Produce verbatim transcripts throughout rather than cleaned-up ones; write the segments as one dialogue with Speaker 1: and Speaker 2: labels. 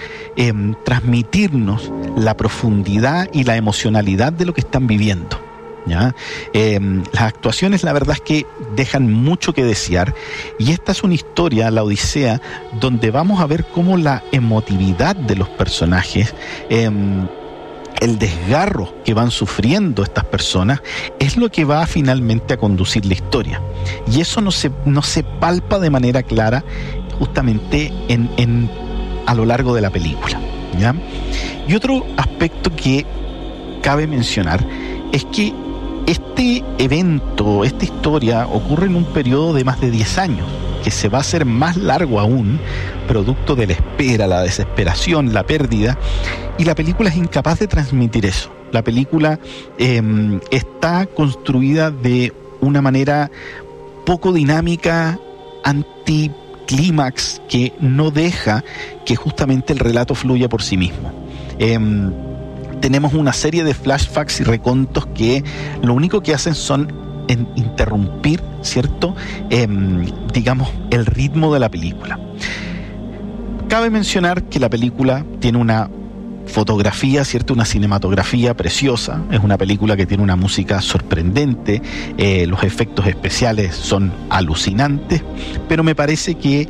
Speaker 1: eh, transmitirnos la profundidad y la emocionalidad de lo que están viviendo. ¿Ya? Eh, las actuaciones, la verdad es que dejan mucho que desear, y esta es una historia, la Odisea, donde vamos a ver cómo la emotividad de los personajes, eh, el desgarro que van sufriendo estas personas, es lo que va finalmente a conducir la historia, y eso no se, no se palpa de manera clara justamente en, en, a lo largo de la película, ¿ya? Y otro aspecto que cabe mencionar es que este evento, esta historia, ocurre en un periodo de más de diez años, que se va a hacer más largo aún, producto de la espera, la desesperación, la pérdida, y la película es incapaz de transmitir eso. La película eh, está construida de una manera poco dinámica, anticlímax, que no deja que justamente el relato fluya por sí mismo. Eh, Tenemos una serie de flashbacks y recontos que lo único que hacen son en interrumpir, ¿cierto? Eh, digamos, el ritmo de la película. Cabe mencionar que la película tiene una fotografía, ¿cierto? Una cinematografía preciosa. Es una película que tiene una música sorprendente. Eh, los efectos especiales son alucinantes, pero me parece que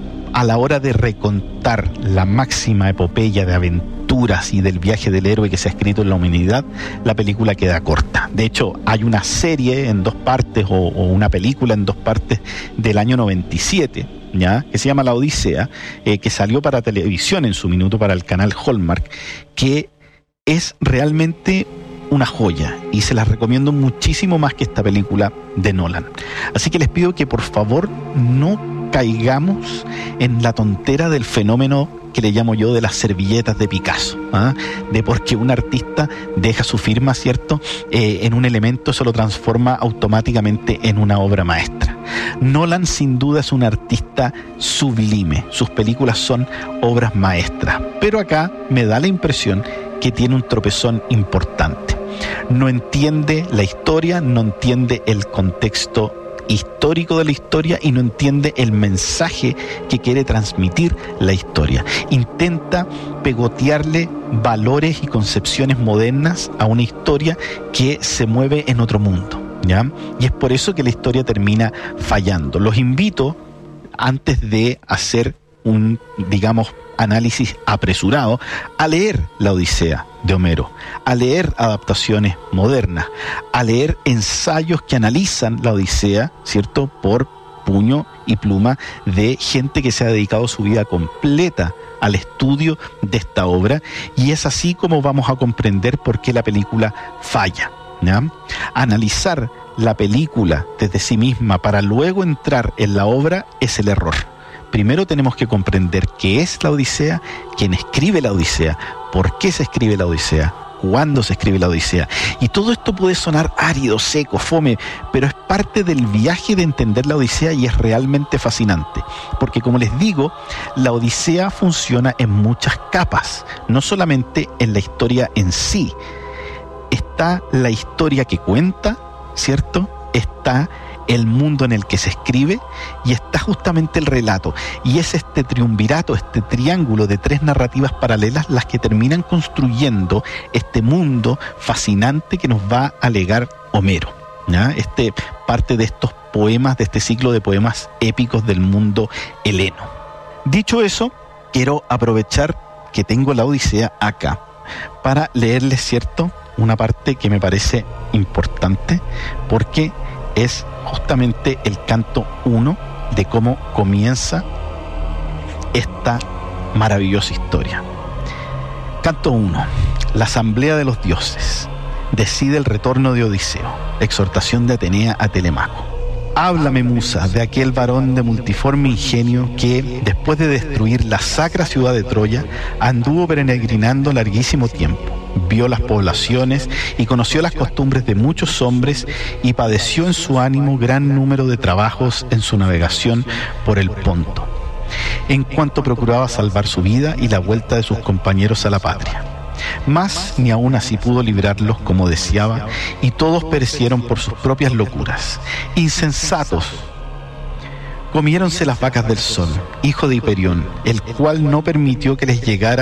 Speaker 1: a la hora de recontar la máxima epopeya de aventuras y del viaje del héroe que se ha escrito en la humanidad, la película queda corta. De hecho, hay una serie en dos partes o, o una película en dos partes del año noventa y siete, ¿ya? Que se llama La Odisea, eh, que salió para televisión en su minuto para el canal Hallmark, que es realmente una joya, y se las recomiendo muchísimo más que esta película de Nolan. Así que les pido que por favor no caigamos en la tontera del fenómeno que le llamo yo de las servilletas de Picasso, ¿ah? De porque un artista deja su firma, ¿cierto?, eh, en un elemento, eso lo transforma automáticamente en una obra maestra. Nolan sin duda es un artista sublime, sus películas son obras maestras, pero acá me da la impresión que tiene un tropezón importante. No entiende la historia, no entiende el contexto histórico de la historia y no entiende el mensaje que quiere transmitir la historia. Intenta pegotearle valores y concepciones modernas a una historia que se mueve en otro mundo, ¿ya? Y es por eso que la historia termina fallando. Los invito, antes de hacer un, digamos, análisis apresurado, a leer La Odisea de Homero, a leer adaptaciones modernas, a leer ensayos que analizan la Odisea, ¿cierto?, por puño y pluma de gente que se ha dedicado su vida completa al estudio de esta obra, y es así como vamos a comprender por qué la película falla, ¿ya? Analizar la película desde sí misma para luego entrar en la obra es el error. Primero tenemos que comprender qué es la Odisea, quién escribe la Odisea, por qué se escribe la Odisea, cuándo se escribe la Odisea. Y todo esto puede sonar árido, seco, fome, pero es parte del viaje de entender la Odisea y es realmente fascinante. Porque, como les digo, la Odisea funciona en muchas capas, no solamente en la historia en sí. Está la historia que cuenta, ¿cierto? Está el mundo en el que se escribe y está justamente el relato, y es este triunvirato, este triángulo de tres narrativas paralelas las que terminan construyendo este mundo fascinante que nos va a legar Homero, ¿ya? Este parte de estos poemas, de este ciclo de poemas épicos del mundo heleno. Dicho eso, quiero aprovechar que tengo la Odisea acá para leerles, ¿cierto?, una parte que me parece importante, porque es justamente el canto uno de cómo comienza esta maravillosa historia. Canto uno. La asamblea de los dioses decide el retorno de Odiseo. Exhortación de Atenea a Telemaco. Háblame, musa, de aquel varón de multiforme ingenio que, después de destruir la sacra ciudad de Troya, anduvo peregrinando larguísimo tiempo. Vio las poblaciones y conoció las costumbres de muchos hombres y padeció en su ánimo gran número de trabajos en su navegación por el Ponto, en cuanto procuraba salvar su vida y la vuelta de sus compañeros a la patria. Mas ni aún así pudo librarlos como deseaba, y todos perecieron por sus propias locuras. Insensatos, comiéronse las vacas del sol, hijo de Hiperión, el cual no permitió que les llegara